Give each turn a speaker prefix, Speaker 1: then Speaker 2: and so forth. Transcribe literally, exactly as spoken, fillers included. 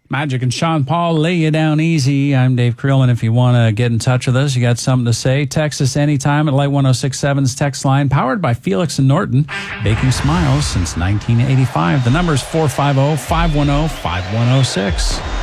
Speaker 1: Magic and Sean Paul, lay you down easy. I'm Dave Creel, and if you want to get in touch with us, you got something to say, text us anytime at Light ten sixty-seven's text line, powered by Felix and Norton, baking smiles since nineteen eighty-five. The number is four five zero, five one zero, five one zero six.